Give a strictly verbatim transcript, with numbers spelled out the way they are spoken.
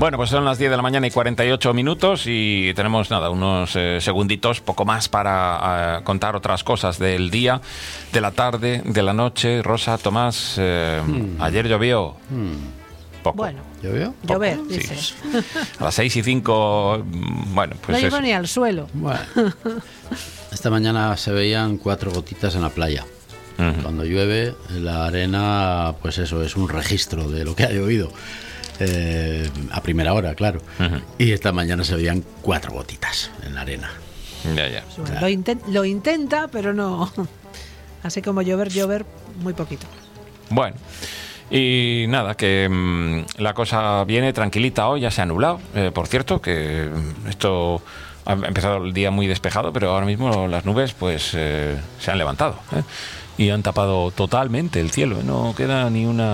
Bueno, pues son las diez de la mañana y cuarenta y ocho minutos y tenemos, nada, unos eh, segunditos, poco más para eh, contar otras cosas del día, de la tarde, de la noche. Rosa, Tomás, eh, hmm. ayer llovió. Hmm. Poco. Bueno, ¿llovió? Llover, sí. dices. A las seis y cinco, bueno, pues no llegó eso. ni al suelo. Bueno, esta mañana se veían cuatro gotitas en la playa. Uh-huh. Cuando llueve, la arena, pues eso, es un registro de lo que ha llovido. Eh, a primera hora, claro. Uh-huh. Y esta mañana se veían cuatro gotitas en la arena. Ya, ya. Bueno, claro. lo, inten- lo intenta, pero no. Así como llover, llover, muy poquito. Bueno. Y nada, que mmm, la cosa viene tranquilita hoy, ya se ha nublado. Eh, por cierto, que esto ha empezado el día muy despejado, pero ahora mismo las nubes pues eh, se han levantado, ¿eh? Y han tapado totalmente el cielo. No queda ni una